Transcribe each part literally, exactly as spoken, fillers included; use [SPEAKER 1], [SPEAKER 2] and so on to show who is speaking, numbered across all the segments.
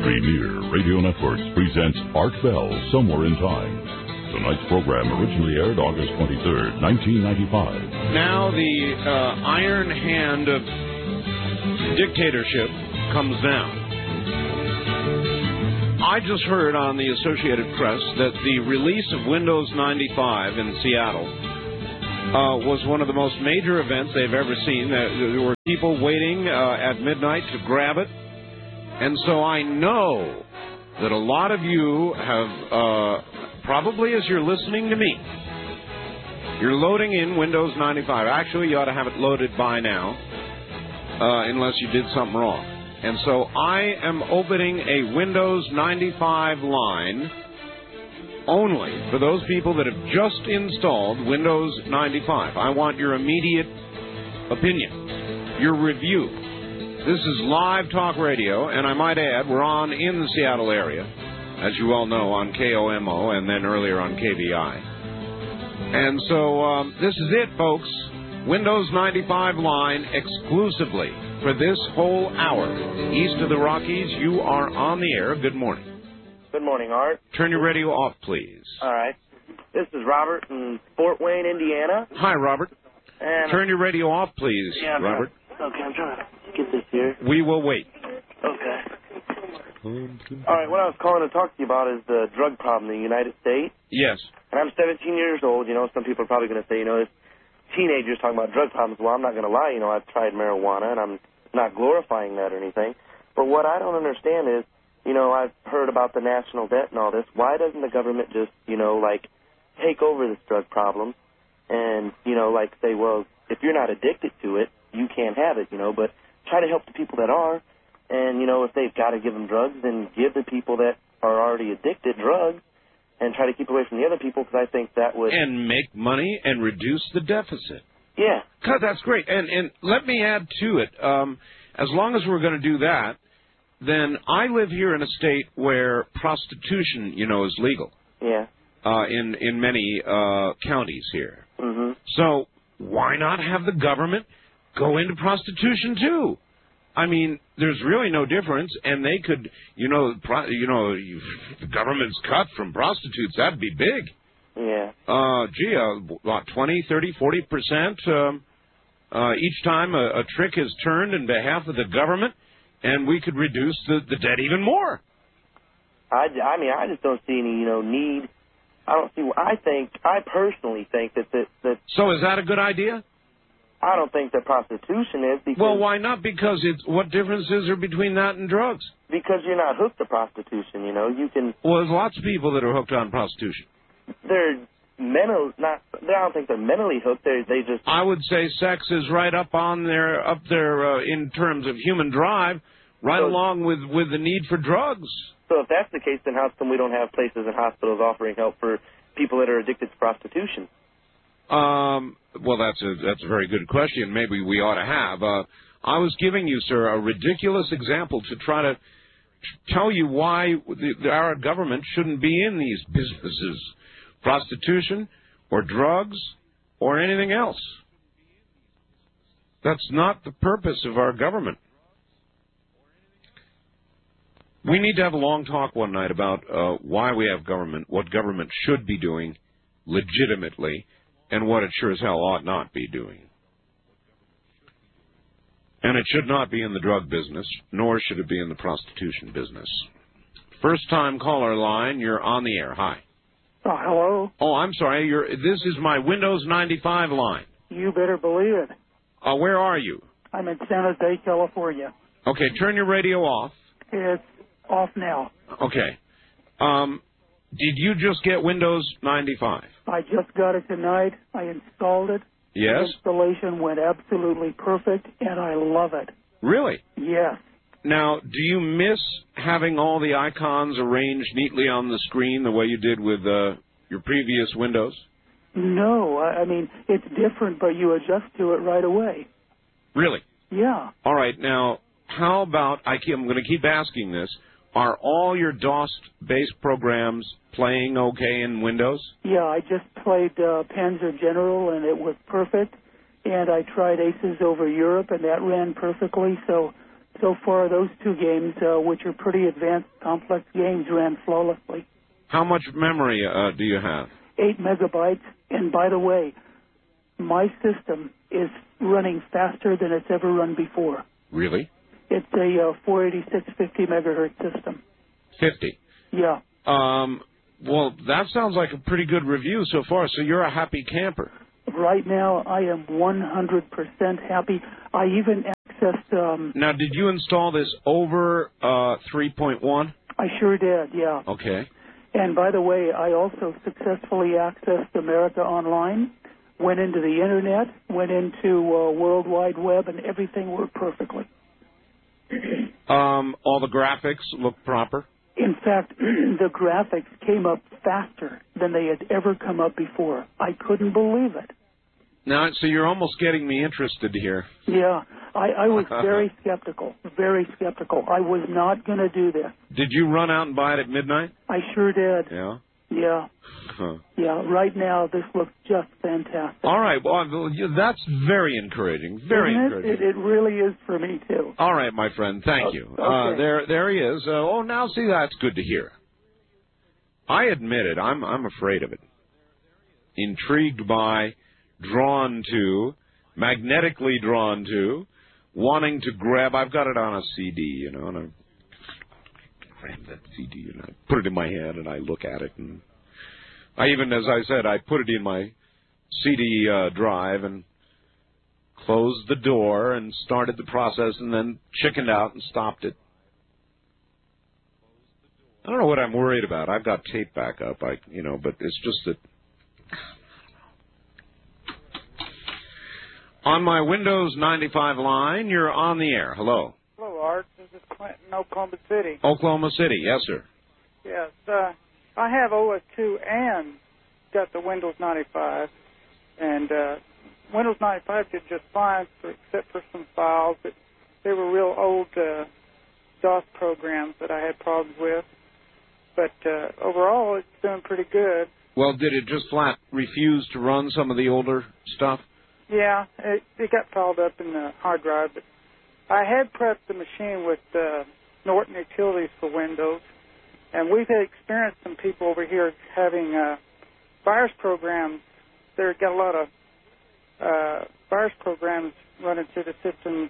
[SPEAKER 1] Premier Radio Networks presents Art Bell, Somewhere in Time. Tonight's program originally aired August twenty-third, nineteen ninety-five.
[SPEAKER 2] Now the uh, iron hand of dictatorship comes down. I just heard on the Associated Press that the release of Windows ninety-five in Seattle uh, was one of the most major events they've ever seen. There were people waiting uh, at midnight to grab it. And so I know that a lot of you have, uh, probably as you're listening to me, you're loading in Windows ninety-five. Actually, you ought to have it loaded by now, uh, unless you did something wrong. And so I am opening a Windows ninety-five line only for those people that have just installed Windows ninety-five. I want your immediate opinion, your review. This is live talk radio, and I might add, we're on in the Seattle area, as you all know, on K O M O and then earlier on K V I. And so um, this is it, folks. Windows ninety-five line exclusively for this whole hour. East of the Rockies, you are on the air. Good morning.
[SPEAKER 3] Good morning, Art.
[SPEAKER 2] Turn your radio off, please.
[SPEAKER 3] All right. This is Robert in Fort Wayne, Indiana.
[SPEAKER 2] Hi, Robert.
[SPEAKER 3] And
[SPEAKER 2] Turn your radio off, please,
[SPEAKER 3] yeah,
[SPEAKER 2] Robert.
[SPEAKER 3] Okay, I'm trying to get this here.
[SPEAKER 2] We will wait.
[SPEAKER 3] Okay. All right, what I was calling to talk to you about is the drug problem in the United States.
[SPEAKER 2] Yes.
[SPEAKER 3] And I'm seventeen years old. You know, some people are probably going to say, you know, this teenagers talking about drug problems. Well, I'm not going to lie. You know, I've tried marijuana, and I'm not glorifying that or anything. But what I don't understand is, you know, I've heard about the national debt and all this. Why doesn't the government just, you know, like, take over this drug problem and, you know, like say, well, if you're not addicted to it, you can't have it, you know, but try to help the people that are. And, you know, if they've got to give them drugs, then give the people that are already addicted drugs and try to keep away from the other people, because I think that would...
[SPEAKER 2] And make money and reduce the deficit.
[SPEAKER 3] Yeah.
[SPEAKER 2] God, that's great. And and let me add to it, um, as long as we're going to do that, then I live here in a state where prostitution, you know, is legal.
[SPEAKER 3] Yeah.
[SPEAKER 2] Uh, in, in many uh, counties here.
[SPEAKER 3] Mm-hmm.
[SPEAKER 2] So why not have the government go into prostitution too? I mean, there's really no difference, and they could, you know, pro, you know, you, the government's cut from prostitutes, that'd be big.
[SPEAKER 3] Yeah.
[SPEAKER 2] Uh, gee, uh, what, twenty, thirty, forty percent um, uh, each time a, a trick is turned in behalf of the government, and we could reduce the, the debt even more.
[SPEAKER 3] I, I mean, I just don't see any, you know, need. I don't see. I think, I personally think that that. that
[SPEAKER 2] so is that a good idea?
[SPEAKER 3] I don't think that prostitution is because...
[SPEAKER 2] Well, why not? Because it's, what difference is there between that and drugs?
[SPEAKER 3] Because you're not hooked to prostitution, you know. You can...
[SPEAKER 2] Well, there's lots of people that are hooked on prostitution.
[SPEAKER 3] They're mental, not... I don't think they're mentally hooked. They they just...
[SPEAKER 2] I would say sex is right up on their, up there uh, in terms of human drive, right
[SPEAKER 3] so,
[SPEAKER 2] along with, with the need for drugs.
[SPEAKER 3] So if that's the case, then how come we don't have places and hospitals offering help for people that are addicted to prostitution?
[SPEAKER 2] Um, well, that's a that's a very good question. Maybe we ought to have. Uh, I was giving you, sir, a ridiculous example to try to tell you why the, our government shouldn't be in these businesses, prostitution or drugs or anything else. That's not the purpose of our government. We need to have a long talk one night about uh, why we have government, what government should be doing legitimately, and what it sure as hell ought not be doing. And it should not be in the drug business, nor should it be in the prostitution business. First-time caller line, you're on the air. Hi.
[SPEAKER 4] Oh, hello.
[SPEAKER 2] Oh, I'm sorry. You're, this is my Windows ninety-five line.
[SPEAKER 4] You better believe it.
[SPEAKER 2] Uh, where are you?
[SPEAKER 4] I'm in San Jose, California.
[SPEAKER 2] Okay, turn your radio off.
[SPEAKER 4] It's off now.
[SPEAKER 2] Okay. Um, did you just get Windows ninety-five?
[SPEAKER 4] I just got it tonight. I installed it.
[SPEAKER 2] Yes?
[SPEAKER 4] The installation went absolutely perfect, and I love it.
[SPEAKER 2] Really?
[SPEAKER 4] Yes.
[SPEAKER 2] Now, do you miss having all the icons arranged neatly on the screen the way you did with uh, your previous Windows?
[SPEAKER 4] No. I, I mean, it's different, but you adjust to it right away.
[SPEAKER 2] Really?
[SPEAKER 4] Yeah.
[SPEAKER 2] All right. Now, how about, I keep, I'm going to keep asking this, are all your DOS-based programs playing okay in Windows?
[SPEAKER 4] Yeah, I just played uh, Panzer General, and it was perfect. And I tried Aces over Europe, and that ran perfectly. So so far those two games, uh, which are pretty advanced, complex games, ran flawlessly.
[SPEAKER 2] How much memory uh, do you have?
[SPEAKER 4] Eight megabytes. And by the way, my system is running faster than it's ever run before.
[SPEAKER 2] Really?
[SPEAKER 4] It's a uh, four eighty-six fifty megahertz system.
[SPEAKER 2] fifty?
[SPEAKER 4] Yeah.
[SPEAKER 2] Um, well, that sounds like a pretty good review so far, so you're a happy camper.
[SPEAKER 4] Right now, I am one hundred percent happy. I even accessed... Um,
[SPEAKER 2] now, did you install this over uh, three point one?
[SPEAKER 4] I sure did, yeah.
[SPEAKER 2] Okay.
[SPEAKER 4] And by the way, I also successfully accessed America Online, went into the Internet, went into uh, World Wide Web, and everything worked perfectly.
[SPEAKER 2] um, all the graphics look proper?
[SPEAKER 4] In fact, the graphics came up faster than they had ever come up before. I couldn't believe it.
[SPEAKER 2] Now, so you're almost getting me interested here.
[SPEAKER 4] Yeah, I, I was very skeptical, very skeptical. I was not going to do this.
[SPEAKER 2] Did you run out and buy it at midnight?
[SPEAKER 4] I sure did.
[SPEAKER 2] Yeah?
[SPEAKER 4] Yeah.
[SPEAKER 2] Huh.
[SPEAKER 4] Yeah, right now this looks just fantastic.
[SPEAKER 2] All right, well, that's very encouraging, very
[SPEAKER 4] Isn't it?
[SPEAKER 2] encouraging.
[SPEAKER 4] It, it really is for me, too.
[SPEAKER 2] All right, my friend, thank you.
[SPEAKER 4] Okay.
[SPEAKER 2] Uh, there there he is. Uh, oh, now, see, that's good to hear. I admit it, I'm, I'm afraid of it. Intrigued by, drawn to, magnetically drawn to, wanting to grab. I've got it on a C D, you know, and I grab that C D and I put it in my hand and I look at it. And I even, as I said, I put it in my C D uh, drive and closed the door and started the process and then chickened out and stopped it. I don't know what I'm worried about. I've got tape backup, I, you know, but it's just that. On my Windows ninety-five line, you're on the air. Hello.
[SPEAKER 5] Hello, Art. This is Clinton, Oklahoma City.
[SPEAKER 2] Oklahoma City, yes, sir.
[SPEAKER 5] Yes, uh, I have O S two and got the Windows ninety-five, and uh, Windows ninety-five did just fine, for, except for some files. But they were real old uh, DOS programs that I had problems with. But uh, overall, it's doing pretty good.
[SPEAKER 2] Well, did it just flat refuse to run some of the older stuff?
[SPEAKER 5] Yeah, it, it got piled up in the hard drive, but I had prepped the machine with uh, Norton Utilities for Windows, and we've had experienced some people over here having uh, virus programs. They've got a lot of uh, virus programs running through the system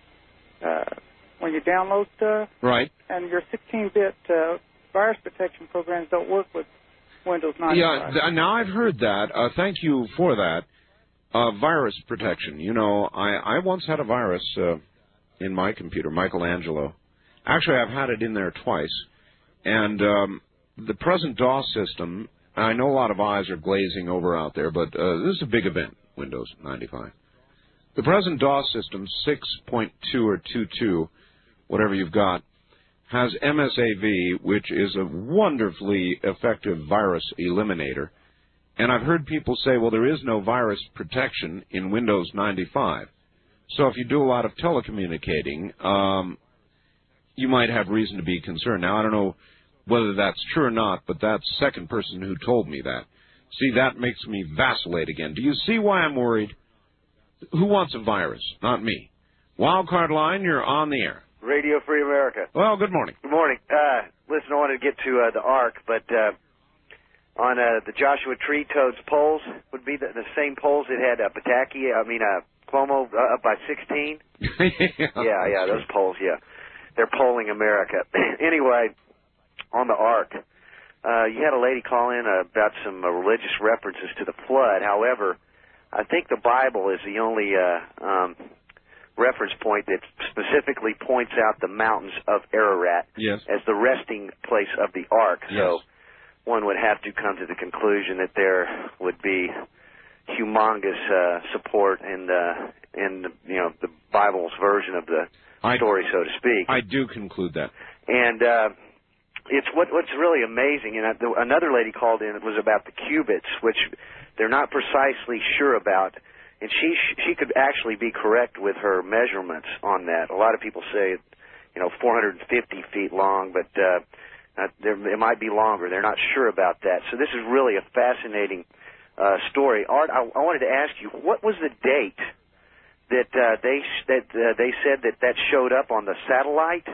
[SPEAKER 5] uh, when you download stuff.
[SPEAKER 2] Right.
[SPEAKER 5] And your sixteen-bit uh, virus protection programs don't work with Windows ninety-five.
[SPEAKER 2] Yeah, th- now I've heard that. Uh, thank you for that. Uh, virus protection. You know, I, I once had a virus uh, in my computer, Michelangelo. Actually, I've had it in there twice. And um, the present DOS system, I know a lot of eyes are glazing over out there, but uh, this is a big event, Windows ninety-five. The present DOS system, six point two or two point two, whatever you've got, has M S A V, which is a wonderfully effective virus eliminator. And I've heard people say, well, there is no virus protection in Windows ninety-five. So if you do a lot of telecommunicating, um, you might have reason to be concerned. Now, I don't know whether that's true or not, but that's the second person who told me that. See, that makes me vacillate again. Do you see why I'm worried? Who wants a virus? Not me. Wildcard line, you're on the air.
[SPEAKER 6] Radio Free America.
[SPEAKER 2] Well, good morning.
[SPEAKER 6] Good morning. Uh, listen, I wanted to get to uh, the Ark, but... Uh, On uh, the Joshua Tree Toads polls would be the, the same polls that had uh, Pataki, I mean, uh, Cuomo uh, up by sixteen.
[SPEAKER 2] yeah,
[SPEAKER 6] yeah, yeah, those polls, yeah. They're polling America. Anyway, on the Ark, uh, you had a lady call in uh, about some uh, religious references to the flood. However, I think the Bible is the only uh, um, reference point that specifically points out the mountains of Ararat
[SPEAKER 2] yes.
[SPEAKER 6] as the resting place of the Ark.
[SPEAKER 2] Yes.
[SPEAKER 6] So one would have to come to the conclusion that there would be humongous uh, support in the in the, you know the Bible's version of the
[SPEAKER 2] I,
[SPEAKER 6] story, so to speak.
[SPEAKER 2] I do conclude that.
[SPEAKER 6] And uh, it's what what's really amazing. And uh, another lady called in. It was about the cubits, which they're not precisely sure about. And she she could actually be correct with her measurements on that. A lot of people say, you know, four hundred fifty feet long, but uh, Uh, there, it might be longer. They're not sure about that. So this is really a fascinating uh, story. Art, I, I wanted to ask you, what was the date that uh, they that uh, they said that that showed up on the satellite?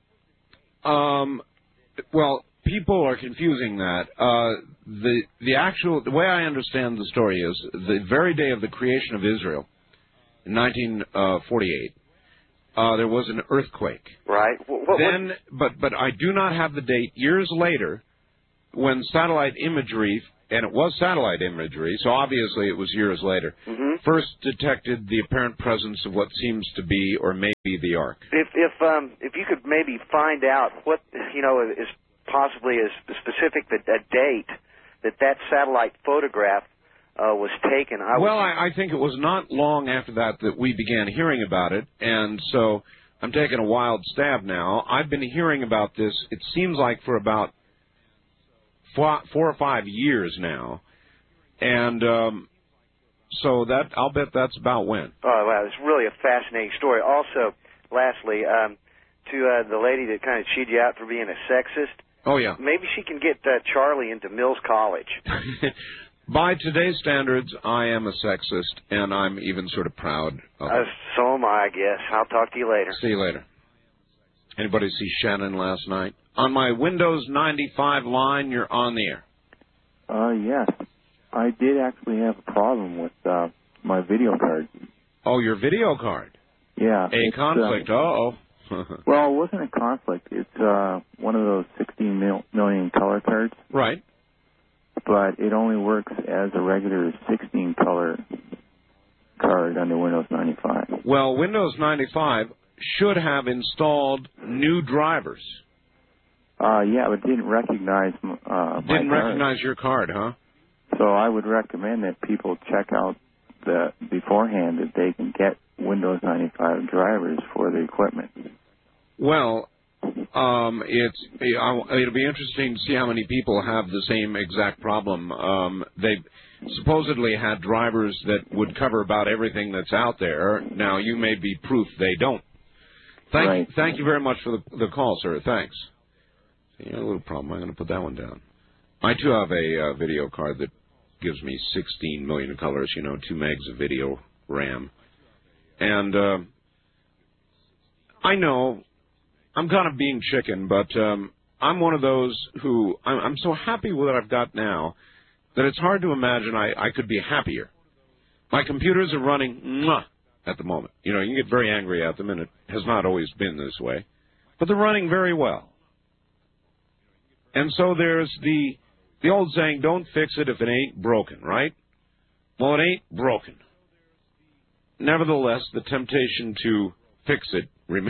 [SPEAKER 2] Um, well, people are confusing that. Uh, the the actual the way I understand the story is the very day of the creation of Israel, in nineteen forty-eight, uh, there was an earthquake.
[SPEAKER 6] Right. What, what,
[SPEAKER 2] then, but but I do not have the date. Years later, when satellite imagery, and it was satellite imagery, so obviously it was years later,
[SPEAKER 6] mm-hmm.
[SPEAKER 2] first detected the apparent presence of what seems to be or may be the Ark.
[SPEAKER 6] If if um if you could maybe find out what you know is possibly a specific a date that that satellite photograph uh, was taken. I
[SPEAKER 2] well, I, I think it was not long after that that we began hearing about it, and so I'm taking a wild stab now. I've been hearing about this, it seems like, for about four, four or five years now, and um, so that I'll bet that's about when.
[SPEAKER 6] Oh, wow, it's really a fascinating story. Also, lastly, um, to uh, the lady that kind of chewed you out for being a sexist,
[SPEAKER 2] oh, yeah.
[SPEAKER 6] maybe she can get uh, Charlie into Mills College.
[SPEAKER 2] By today's standards, I am a sexist, and I'm even sort of proud of
[SPEAKER 6] uh,
[SPEAKER 2] it.
[SPEAKER 6] So am I, I guess. I'll talk to you later.
[SPEAKER 2] See you later. Anybody see Shannon last night? On my Windows ninety-five line, you're on the air.
[SPEAKER 7] Uh, yes. I did actually have a problem with uh, my video card.
[SPEAKER 2] Oh, your video card?
[SPEAKER 7] Yeah.
[SPEAKER 2] A conflict. Uh, Uh-oh.
[SPEAKER 7] Well, it wasn't a conflict. It's uh, one of those sixteen mil- million color cards.
[SPEAKER 2] Right.
[SPEAKER 7] But it only works as a regular sixteen color card under Windows ninety-five.
[SPEAKER 2] Well, Windows ninety-five should have installed new drivers.
[SPEAKER 7] Uh, yeah, but it didn't recognize uh, my
[SPEAKER 2] Didn't
[SPEAKER 7] card.
[SPEAKER 2] recognize your card, huh?
[SPEAKER 7] So I would recommend that people check out the beforehand that they can get Windows ninety-five drivers for the equipment.
[SPEAKER 2] Well, um, it's it'll be interesting to see how many people have the same exact problem. Um, they supposedly had drivers that would cover about everything that's out there. Now, you may be proof they don't. Thank,
[SPEAKER 7] right.
[SPEAKER 2] thank you very much for the, the call, sir. Thanks. See, a little problem. I'm going to put that one down. I, too, have a uh, video card that gives me sixteen million colors, you know, two megs of video RAM. And uh, I know I'm kind of being chicken, but um, I'm one of those who I'm, I'm so happy with what I've got now that it's hard to imagine I, I could be happier. My computers are running mwah, at the moment. You know, you can get very angry at them, and it has not always been this way. But they're running very well. And so there's the the old saying, don't fix it if it ain't broken, right? Well, it ain't broken. Nevertheless, the temptation to fix it remains.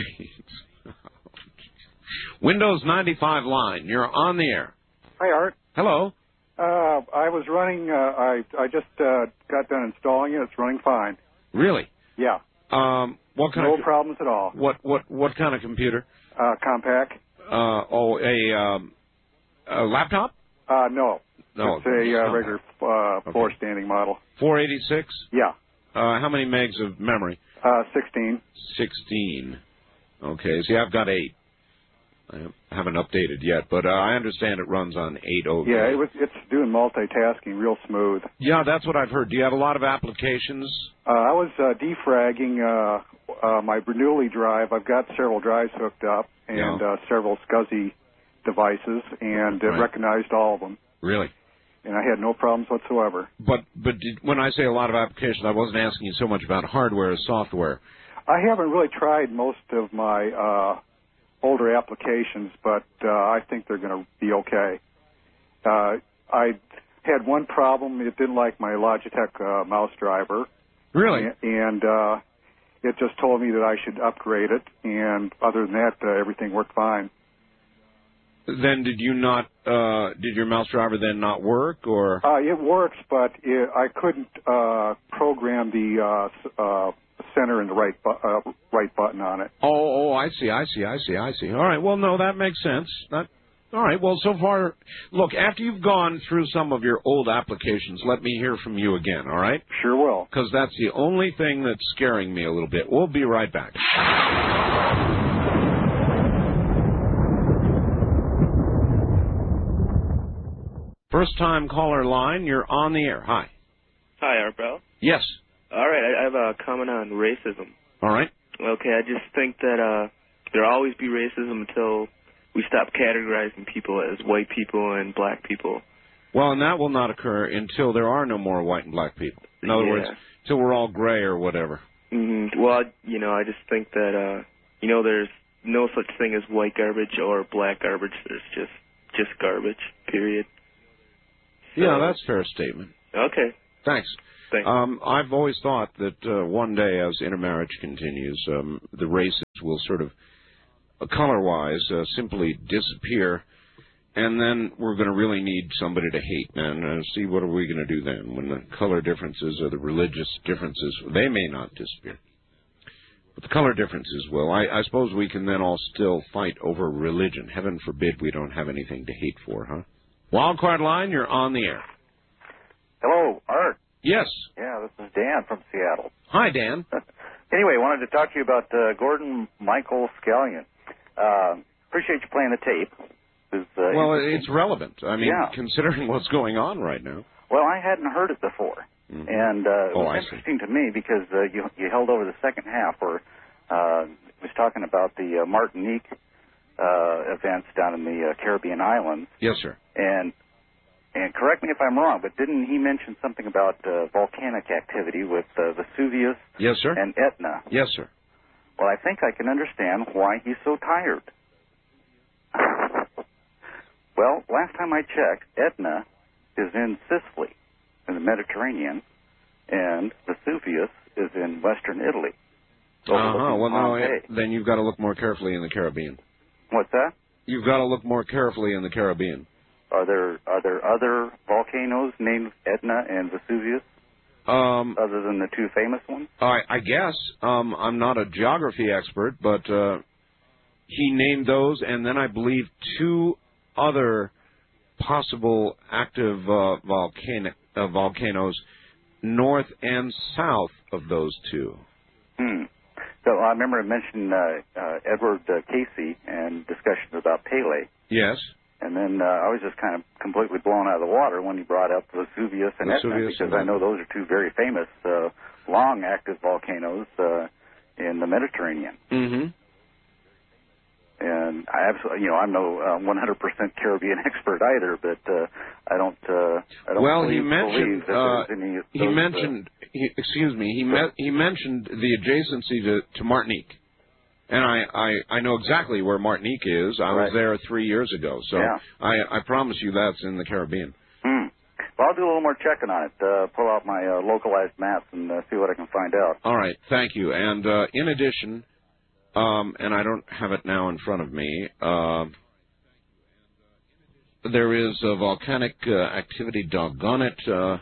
[SPEAKER 2] Windows ninety-five line, you're on the air.
[SPEAKER 8] Hi, Art.
[SPEAKER 2] Hello.
[SPEAKER 8] Uh, I was running, uh, I I just uh, got done installing it. It's running fine.
[SPEAKER 2] Really?
[SPEAKER 8] Yeah.
[SPEAKER 2] Um, what kind
[SPEAKER 8] no
[SPEAKER 2] of...
[SPEAKER 8] problems at all.
[SPEAKER 2] What what what kind of computer?
[SPEAKER 8] Uh, compact.
[SPEAKER 2] Uh, oh, a, um, a laptop?
[SPEAKER 8] Uh, no.
[SPEAKER 2] No.
[SPEAKER 8] It's a uh, regular uh,
[SPEAKER 2] okay.
[SPEAKER 8] floor standing model.
[SPEAKER 2] four eighty-six?
[SPEAKER 8] Yeah.
[SPEAKER 2] Uh, how many megs of memory?
[SPEAKER 8] Uh, sixteen.
[SPEAKER 2] sixteen. Okay, see, I've got eight. I haven't updated yet, but uh, I understand it runs on eight oh.
[SPEAKER 8] Yeah, it was, it's doing multitasking real smooth.
[SPEAKER 2] Yeah, that's what I've heard. Do you have a lot of applications?
[SPEAKER 8] Uh, I was uh, defragging uh, uh, my Bernoulli drive. I've got several drives hooked up and
[SPEAKER 2] yeah.
[SPEAKER 8] uh, several SCSI devices, and it
[SPEAKER 2] right.
[SPEAKER 8] recognized all of them.
[SPEAKER 2] Really?
[SPEAKER 8] And I had no problems whatsoever.
[SPEAKER 2] But but did, when I say a lot of applications, I wasn't asking you so much about hardware as software.
[SPEAKER 8] I haven't really tried most of my uh, older applications, but uh, I think they're going to be okay. Uh, I had one problem. It didn't like my Logitech uh, mouse driver.
[SPEAKER 2] Really?
[SPEAKER 8] And uh, it just told me that I should upgrade it, and other than that, uh, everything worked fine.
[SPEAKER 2] Then did you not, uh, did your mouse driver then not work, or?
[SPEAKER 8] Uh, it works, but it, I couldn't uh, program the uh, uh, center and the right bu- uh, right button on it.
[SPEAKER 2] Oh, oh, I see, I see, I see, I see. All right, well, no, that makes sense. That, all right, well, so far, look, after you've gone through some of your old applications, let me hear from you again, all right?
[SPEAKER 8] Sure will.
[SPEAKER 2] Because that's the only thing that's scaring me a little bit. We'll be right back. First time caller line, you're on the air. Hi.
[SPEAKER 9] Hi, Art Bell.
[SPEAKER 2] Yes.
[SPEAKER 9] All right, I, I have a comment on racism.
[SPEAKER 2] All right.
[SPEAKER 9] Okay, I just think that uh, there'll always be racism until we stop categorizing people as white people and black people.
[SPEAKER 2] Well, and that will not occur until there are no more white and black people. In other
[SPEAKER 9] Yeah.
[SPEAKER 2] words, until we're all gray or whatever.
[SPEAKER 9] Mm-hmm. Well, you know, I just think that, uh, you know, there's no such thing as white garbage or black garbage. There's just just garbage, period. So,
[SPEAKER 2] Yeah, that's a fair statement.
[SPEAKER 9] Okay.
[SPEAKER 2] Thanks.
[SPEAKER 9] Thanks.
[SPEAKER 2] Um, I've always thought that uh, one day, as intermarriage continues, um, the races will sort of, uh, color-wise, uh, simply disappear, and then we're going to really need somebody to hate. And uh, see, what are we going to do then? When the color differences or the religious differences, they may not disappear, but the color differences will. I, I suppose we can then all still fight over religion. Heaven forbid we don't have anything to hate for, huh? Wildcard Line, you're on the air.
[SPEAKER 10] Hello, Art.
[SPEAKER 2] Yes.
[SPEAKER 10] Yeah, this is Dan from Seattle.
[SPEAKER 2] Hi, Dan.
[SPEAKER 10] Anyway, wanted to talk to you about uh, Gordon Michael Scallion. Uh, appreciate you playing the tape. It was, uh,
[SPEAKER 2] well, it's relevant. I mean,
[SPEAKER 10] yeah.
[SPEAKER 2] considering what's going on right now.
[SPEAKER 10] Well, I hadn't heard it before.
[SPEAKER 2] Mm-hmm.
[SPEAKER 10] And uh, it
[SPEAKER 2] oh,
[SPEAKER 10] was
[SPEAKER 2] I
[SPEAKER 10] interesting see. to me because uh, you, you held over the second half where uh, it was talking about the uh, Martinique uh, events down in the uh, Caribbean islands.
[SPEAKER 2] Yes, sir.
[SPEAKER 10] And and correct me if I'm wrong, but didn't he mention something about uh, volcanic activity with uh, Vesuvius
[SPEAKER 2] yes, sir.
[SPEAKER 10] and Etna?
[SPEAKER 2] Yes, sir.
[SPEAKER 10] Well, I think I can understand why he's so tired. Well, last time I checked, Etna is in Sicily, in the Mediterranean, and Vesuvius is in western Italy.
[SPEAKER 2] Uh-huh. Well, no, then you've got to look more carefully in the Caribbean.
[SPEAKER 10] What's that?
[SPEAKER 2] You've got to look more carefully in the Caribbean.
[SPEAKER 10] Are there are there other volcanoes named Etna and Vesuvius?
[SPEAKER 2] Um,
[SPEAKER 10] other than the two famous ones?
[SPEAKER 2] I, I guess. Um, I'm not a geography expert, but uh, he named those, and then I believe two other possible active uh, volcanic uh, volcanoes north and south of those two.
[SPEAKER 10] Hmm. So I remember I mentioned uh, uh, Edward uh, Casey and discussions about Pele.
[SPEAKER 2] Yes.
[SPEAKER 10] And then uh, I was just kind of completely blown out of the water when he brought up Vesuvius and
[SPEAKER 2] Vesuvius
[SPEAKER 10] Etna, because I know those are two very famous, uh, long active volcanoes uh, in the Mediterranean.
[SPEAKER 2] Mm-hmm.
[SPEAKER 10] And I absolutely, you know, I'm no uh, one hundred percent Caribbean expert either, but uh, I don't, uh, I don't
[SPEAKER 2] well,
[SPEAKER 10] believe,
[SPEAKER 2] he mentioned,
[SPEAKER 10] believe that
[SPEAKER 2] uh,
[SPEAKER 10] there's any of those,
[SPEAKER 2] he mentioned, uh, he, excuse me, he me- he mentioned the adjacency to, to Martinique. And I, I, I know exactly where Martinique is. I
[SPEAKER 10] right.
[SPEAKER 2] was there three years ago, so
[SPEAKER 10] yeah.
[SPEAKER 2] I, I promise you that's in the Caribbean.
[SPEAKER 10] Hmm. Well, I'll do a little more checking on it, uh, pull out my uh, localized maps and uh, see what I can find out.
[SPEAKER 2] All right, thank you. And uh, in addition, um, and I don't have it now in front of me, uh, there is a volcanic uh, activity, doggone it, uh,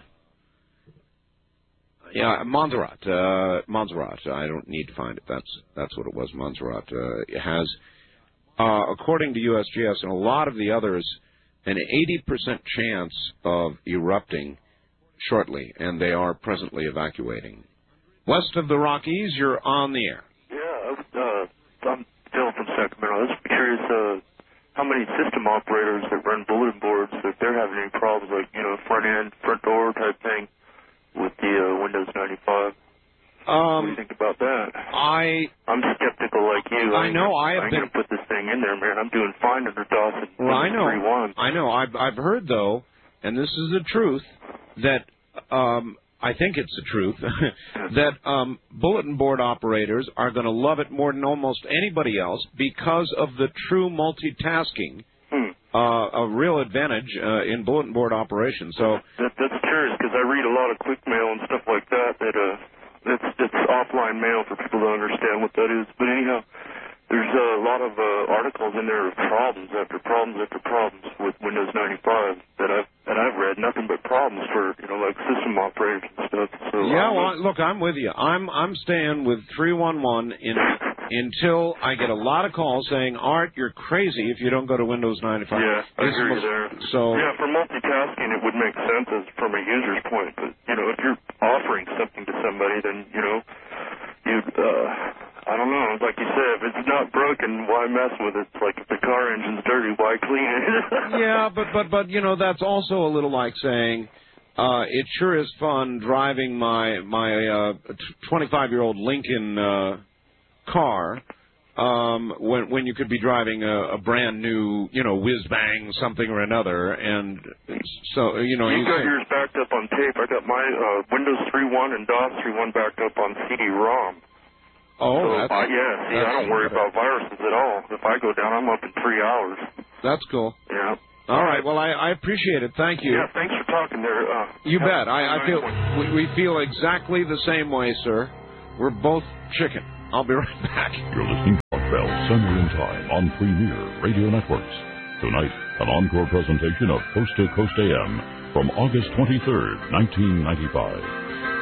[SPEAKER 2] yeah, Montserrat. Uh, Montserrat. I don't need to find it. That's that's what it was. Montserrat. Uh, it has, uh, according to U S G S and a lot of the others, an eighty percent chance of erupting shortly, and they are presently evacuating. West of the Rockies, you're on the air.
[SPEAKER 11] Yeah, uh, I'm Bill from Sacramento. I was curious uh, how many system operators that run bulletin boards, if they're having any problems, like, you know, front end, front door type thing, with the uh, Windows ninety-five.
[SPEAKER 2] Um,
[SPEAKER 11] what do you think about that?
[SPEAKER 2] I
[SPEAKER 11] I'm skeptical like you.
[SPEAKER 2] I know. I have
[SPEAKER 11] I'm
[SPEAKER 2] been.
[SPEAKER 11] going to put this thing in there, man. I'm doing fine under DOS and
[SPEAKER 2] Well, I know.
[SPEAKER 11] three point one.
[SPEAKER 2] I know. I've I've heard though, and this is the truth, that um, I think it's the truth that um, bulletin board operators are going to love it more than almost anybody else because of the true multitasking.
[SPEAKER 11] Hmm.
[SPEAKER 2] Uh, a real advantage uh, in bulletin board operations. So
[SPEAKER 11] that, that's curious because I read a lot of quick mail and stuff like that. That uh, that's that's offline mail for people to understand what that is. But anyhow, there's a lot of uh, articles in there of problems after problems after problems with Windows ninety-five that I've that I've read. Nothing but problems for you know like system operators and stuff. So
[SPEAKER 2] yeah, well, look, I'm with you. I'm I'm staying with three one one in. Until I get a lot of calls saying, Art, you're crazy if you don't go to Windows ninety-five.
[SPEAKER 11] Yeah, I
[SPEAKER 2] this
[SPEAKER 11] hear you
[SPEAKER 2] must,
[SPEAKER 11] there.
[SPEAKER 2] So,
[SPEAKER 11] yeah, for multitasking, it would make sense as from a user's point. But, you know, if you're offering something to somebody, then, you know, you'd, uh, I don't know, like you said, if it's not broken, why mess with it? It's like if the car engine's dirty, why clean it?
[SPEAKER 2] yeah, but, but, but, you know, that's also a little like saying, Uh, it sure is fun driving my my uh, twenty-five-year-old Lincoln uh, car um, when when you could be driving a, a brand new, you know, whiz bang something or another, and so you know
[SPEAKER 11] you,
[SPEAKER 2] you
[SPEAKER 11] got
[SPEAKER 2] say,
[SPEAKER 11] yours backed up on tape. I got my uh, Windows three point one and DOS three point one backed up on C D ROM.
[SPEAKER 2] Oh,
[SPEAKER 11] so
[SPEAKER 2] that's,
[SPEAKER 11] uh, yeah. See,
[SPEAKER 2] that's
[SPEAKER 11] I don't worry about viruses at all. If I go down, I'm up in three hours.
[SPEAKER 2] That's cool.
[SPEAKER 11] Yeah.
[SPEAKER 2] All right. Well, I, I appreciate it. Thank you.
[SPEAKER 11] Yeah. Thanks for talking there. Uh,
[SPEAKER 2] you bet. I, I
[SPEAKER 11] nice
[SPEAKER 2] feel
[SPEAKER 11] one.
[SPEAKER 2] we, we feel exactly the same way, sir. We're both chicken. I'll be right back.
[SPEAKER 1] You're listening to Art Bell Somewhere in Time on Premier Radio Networks. Tonight, an encore presentation of Coast to Coast A M from August twenty-third, nineteen ninety-five.